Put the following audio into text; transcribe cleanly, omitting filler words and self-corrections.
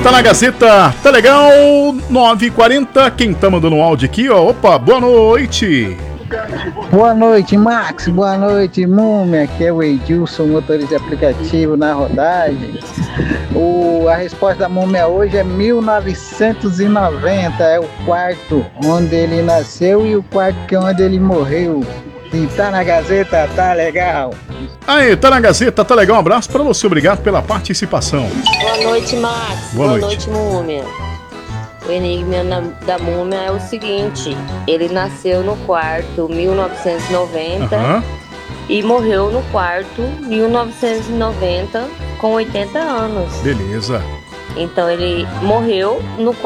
Tá na Gazeta, tá legal, 9h40, quem tá mandando um áudio aqui, ó, opa, boa noite. Boa noite, Max, boa noite, Múmia, aqui é o Edilson, motorista de aplicativo na rodagem. A resposta da Múmia hoje é 1990, é o quarto onde ele nasceu e o quarto que é onde ele morreu. E tá na Gazeta, tá legal. Aí, tá na Gazeta, tá legal, um abraço pra você, obrigado pela participação. Boa noite, Max. Boa noite, Múmia. O enigma da Múmia é o seguinte: ele nasceu no quarto 1990 e morreu no quarto 1990 com 80 anos. Beleza. Então ele morreu no